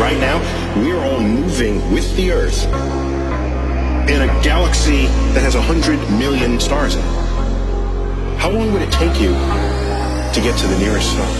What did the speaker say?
right now, we are all moving with the Earth in a galaxy that has 100 million stars in it. How long would it take you to get to the nearest star?